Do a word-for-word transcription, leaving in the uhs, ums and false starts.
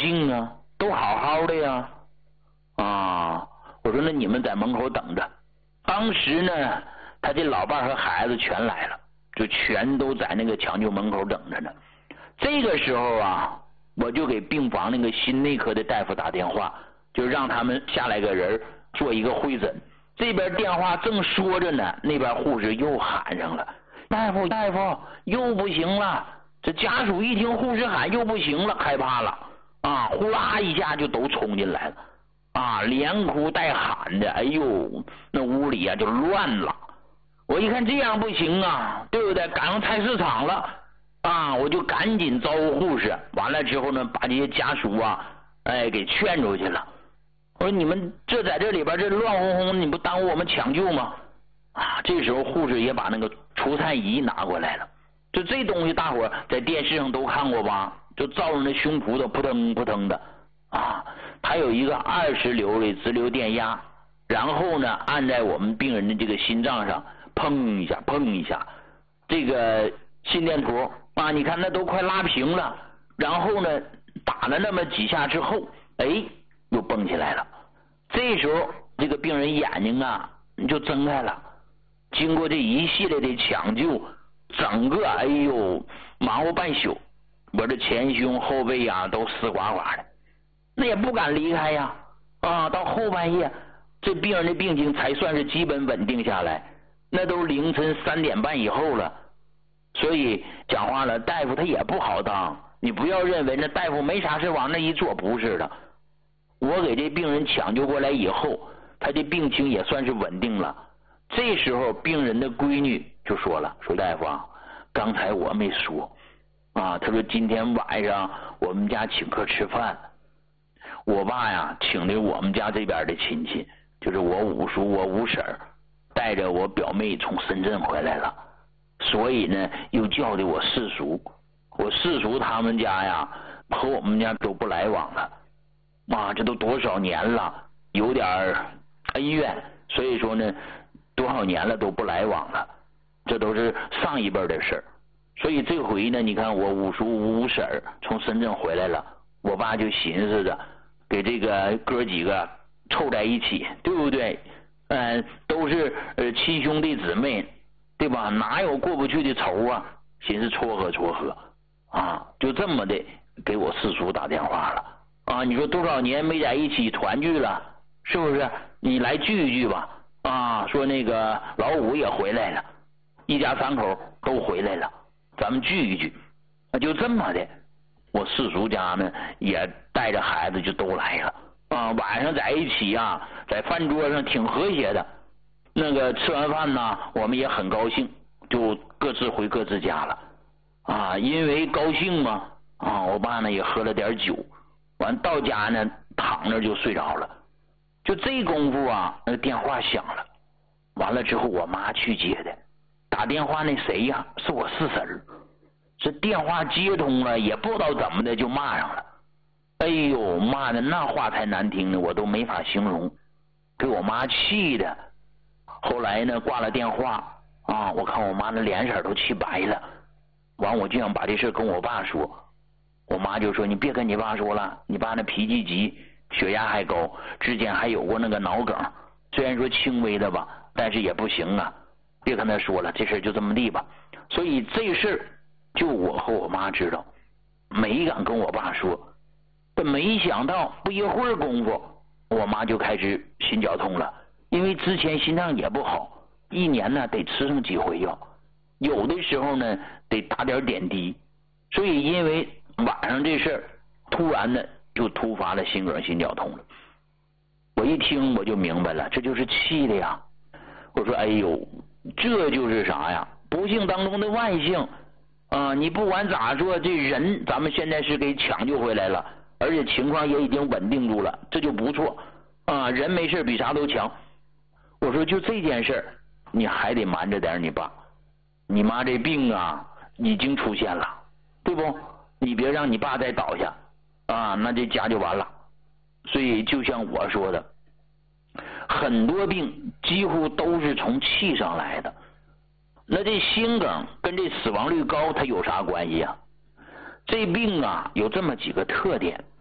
兴啊？都好好的呀。啊，我说那你们在门口等着。当时呢，他这老伴和孩子全来了，就全都在那个抢救门口等着呢。这个时候啊，我就给病房那个心内科的大夫打电话，就让他们下来个人做一个会诊。这边电话正说着呢，那边护士又喊上了：“大夫，大夫，又不行了！”这家属一听护士喊又不行了，害怕了啊，呼啦一下就都冲进来了啊，连哭带喊的，哎呦，那屋里啊就乱了。我一看这样不行啊，对不对？赶上菜市场了啊，我就赶紧招呼护士，完了之后呢，把这些家属啊，哎，给劝出去了。我说你们这在这里边这乱哄哄，你不耽误我们抢救吗？啊，这时候护士也把那个除颤仪拿过来了。就这东西，大伙在电视上都看过吧？就照着那胸脯都扑腾扑腾的啊。它有一个二十流的直流电压，然后呢，按在我们病人的这个心脏上，砰一下，砰一下，这个心电图啊，你看那都快拉平了。然后呢，打了那么几下之后，哎。又蹦起来了，这时候这个病人眼睛啊就睁开了。经过这一系列的抢救，整个哎呦忙活半宿，我这前胸后背啊都湿刮刮的，那也不敢离开呀啊！到后半夜，这病人的病情才算是基本稳定下来，那都凌晨三点半以后了。所以讲话了，大夫他也不好当，你不要认为那大夫没啥事往那一坐，不是的。我给这病人抢救过来以后，他的病情也算是稳定了。这时候病人的闺女就说了，说大夫啊，刚才我没说啊，他说今天晚上我们家请客吃饭，我爸呀请的我们家这边的亲戚，就是我五叔我五婶带着我表妹从深圳回来了，所以呢又叫的我四叔，我四叔他们家呀和我们家都不来往了。啊，这都多少年了，有点恩怨，所以说呢，多少年了都不来往了，这都是上一辈的事儿。所以这回呢，你看我五叔五婶从深圳回来了，我爸就寻思着给这个哥几个凑在一起，对不对？嗯、呃，都是呃亲兄弟姊妹，对吧？哪有过不去的仇啊？寻思撮合撮合啊，就这么的给我四叔打电话了。啊，你说多少年没在一起团聚了，是不是？你来聚一聚吧。啊，说那个老五也回来了，一家三口都回来了，咱们聚一聚。那就这么的，我四叔家呢也带着孩子就都来了。啊，晚上在一起啊，在饭桌上挺和谐的。那个吃完饭呢，我们也很高兴，就各自回各自家了。啊，因为高兴嘛，啊，我爸呢也喝了点酒。完到家呢，躺着就睡着了。就这功夫啊，那个电话响了。完了之后，我妈去接的。打电话那谁呀？是我四婶儿。这电话接通了，也不知道怎么的就骂上了。哎呦，骂的那话太难听了，我都没法形容，给我妈气的。后来呢，挂了电话啊，我看我妈那脸色都气白了。完，我就想把这事跟我爸说。我妈就说你别跟你爸说了，你爸那脾气急，血压还高，之前还有过那个脑梗，虽然说轻微的吧，但是也不行啊，别跟他说了，这事就这么地吧。所以这事就我和我妈知道，没敢跟我爸说。没想到不一会儿功夫，我妈就开始心绞痛了，因为之前心脏也不好，一年呢得吃上几回药，有的时候呢得打点点滴，所以因为晚上这事儿，突然的就突发了心梗心绞痛了。我一听我就明白了，这就是气的呀。我说哎呦，这就是啥呀？不幸当中的万幸啊！你不管咋说，这人咱们现在是给抢救回来了，而且情况也已经稳定住了，这就不错啊！人没事比啥都强。我说就这件事儿，你还得瞒着点你爸，你妈这病啊已经出现了，对不？你别让你爸再倒下啊，那这家就完了。所以就像我说的，很多病几乎都是从气上来的。那这心梗跟这死亡率高它有啥关系啊？这病啊有这么几个特点。